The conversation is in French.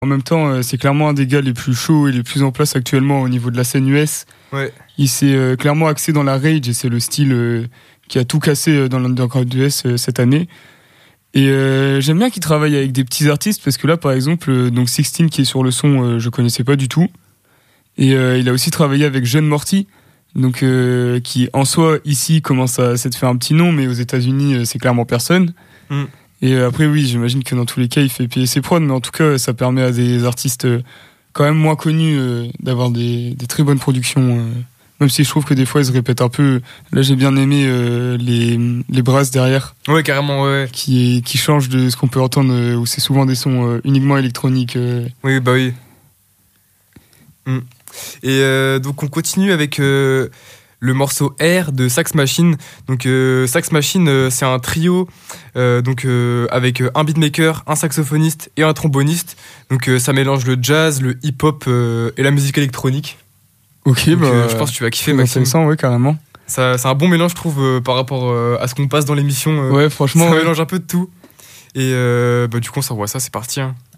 En même temps, c'est clairement un des gars les plus chauds et les plus en place actuellement au niveau de la scène US. Ouais. Il s'est clairement axé dans la rage et c'est le style qui a tout cassé dans l'underground US cette année. Et j'aime bien qu'il travaille avec des petits artistes parce que là, par exemple, donc 16 qui est sur le son, je connaissais pas du tout. Et il a aussi travaillé avec Jeune Morty, donc qui en soi ici commence à s'être fait un petit nom, mais aux États-Unis c'est clairement personne. Et après oui, j'imagine que dans tous les cas il fait payer ses prods, mais en tout cas ça permet à des artistes quand même moins connus d'avoir des très bonnes productions. Même si je trouve que des fois ils se répètent un peu. Là j'ai bien aimé les brasses derrière. Ouais, carrément, ouais. Qui changent de ce qu'on peut entendre où c'est souvent des sons uniquement électroniques. Oui, bah oui. Et donc on continue avec le morceau R de Sax Machine. Donc Sax Machine, c'est un trio avec un beatmaker, un saxophoniste et un tromboniste. Donc ça mélange le jazz, le hip-hop et la musique électronique. Ok, donc, je pense que tu vas kiffer, Maxime. Ouais, carrément. C'est un bon mélange, je trouve, par rapport à ce qu'on passe dans l'émission. Ouais, franchement. Ça mélange un peu de tout. Et du coup, on s'envoie ça, c'est parti. Hein.